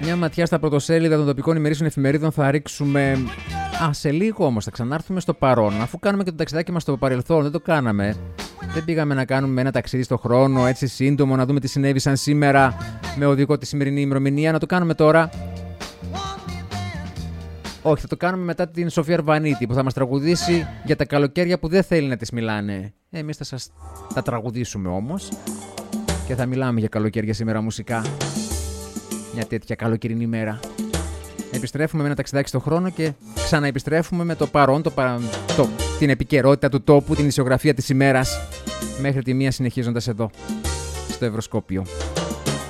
Μια ματιά στα πρωτοσέλιδα των τοπικών ημερήσεων εφημερίδων θα ρίξουμε. Σε λίγο όμως θα ξανάρθουμε στο παρόν. Αφού κάνουμε και το ταξιδάκι μας στο παρελθόν, δεν το κάναμε. Δεν πήγαμε να κάνουμε ένα ταξίδι στο χρόνο, έτσι σύντομο, να δούμε τι συνέβησαν σήμερα με οδηγό τη σημερινή ημερομηνία. Να το κάνουμε τώρα. Όχι, θα το κάνουμε μετά την Σοφία Αρβανίτη που θα μας τραγουδήσει για τα καλοκαίρια που δεν θέλει να τις μιλάνε. Εμείς θα σας τα τραγουδήσουμε όμως και θα μιλάμε για καλοκαίρια σήμερα μουσικά. Μια τέτοια καλοκαιρινή μέρα. Επιστρέφουμε με ένα ταξιδάκι στον χρόνο και ξαναεπιστρέφουμε με το παρόν, την επικαιρότητα του τόπου, την ισιογραφία της ημέρας μέχρι τη μία συνεχίζοντας εδώ, στο Ευρωσκόπιο.